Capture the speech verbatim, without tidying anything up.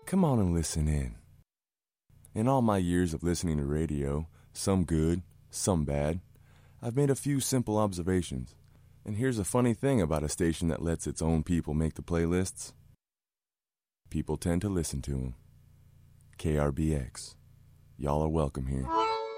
Come on and listen in. In all my years of listening to radio, some good, some bad, I've made a few simple observations. And here's a funny thing about a station that lets its own people make the playlists. People tend to listen to them. K R B X. Y'all are welcome here.